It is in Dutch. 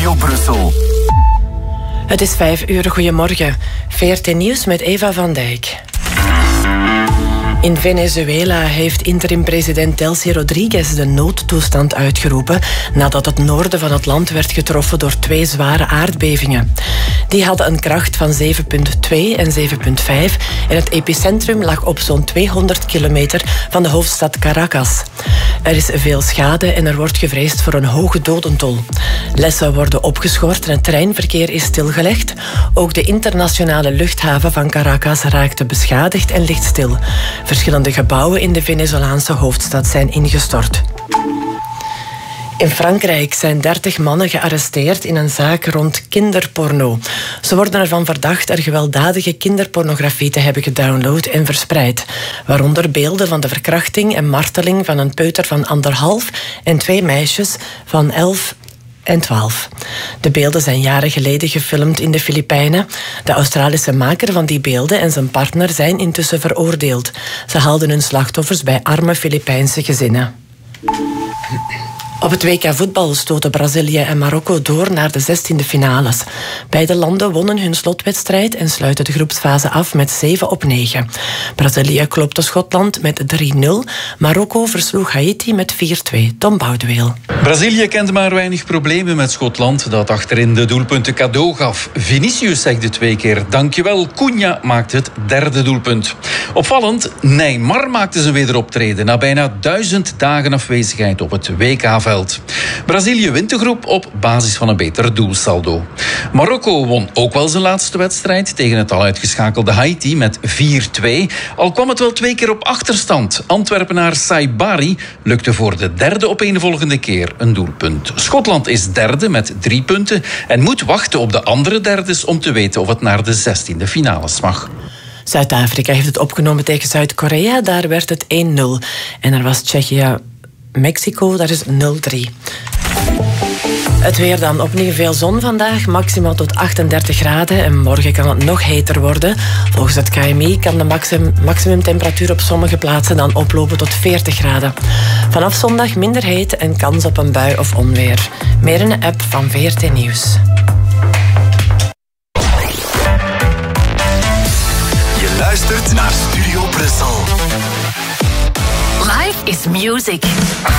Studio Brussel. Het is 5 uur. Goedemorgen. VRT Nieuws met Eva van Dijk. In Venezuela heeft interim-president Delcy Rodriguez de noodtoestand uitgeroepen nadat het noorden van het land werd getroffen door 2 zware aardbevingen. Die hadden een kracht van 7,2 en 7,5 en het epicentrum lag op zo'n 200 kilometer van de hoofdstad Caracas. Er is veel schade en er wordt gevreesd voor een hoge dodentol. Lessen worden opgeschort en het treinverkeer is stilgelegd. Ook de internationale luchthaven van Caracas raakte beschadigd en ligt stil. Verschillende gebouwen in de Venezolaanse hoofdstad zijn ingestort. In Frankrijk zijn 30 mannen gearresteerd in een zaak rond kinderporno. Ze worden ervan verdacht er gewelddadige kinderpornografie te hebben gedownload en verspreid. Waaronder beelden van de verkrachting en marteling van een peuter van 1,5 en 2 meisjes van 11 en 12. De beelden zijn jaren geleden gefilmd in de Filipijnen. De Australische maker van die beelden en zijn partner zijn intussen veroordeeld. Ze haalden hun slachtoffers bij arme Filipijnse gezinnen. Op het WK voetbal stoten Brazilië en Marokko door naar de 16e finales. Beide landen wonnen hun slotwedstrijd en sluiten de groepsfase af met 7-9. Brazilië klopte Schotland met 3-0. Marokko versloeg Haiti met 4-2. Tom Boudeweel. Brazilië kende maar weinig problemen met Schotland, dat achterin de doelpunten cadeau gaf. Vinicius zegde 2 keer dankjewel. Cunha maakte het 3e doelpunt. Opvallend, Neymar maakte zijn wederoptreden na bijna 1000 dagen afwezigheid op het WK-veld. Brazilië wint de groep op basis van een beter doelsaldo. Marokko won ook wel zijn laatste wedstrijd tegen het al uitgeschakelde Haiti met 4-2. Al kwam het wel 2 keer op achterstand. Antwerpenaar Saibari lukte voor de 3e opeenvolgende keer een doelpunt. Schotland is 3e met 3 punten en moet wachten op de andere derdes om te weten of het naar de 16e finales mag. Zuid-Afrika heeft het opgenomen tegen Zuid-Korea. Daar werd het 1-0. En er was Tsjechië-Mexico, dat is 0-3. Het weer dan. Opnieuw veel zon vandaag. Maximaal tot 38 graden. En morgen kan het nog heter worden. Volgens het KMI kan de maximumtemperatuur op sommige plaatsen dan oplopen tot 40 graden. Vanaf zondag minder heet en kans op een bui of onweer. Meer in de app van VRT Nieuws. Je luistert naar Studio Brussel. Life is music.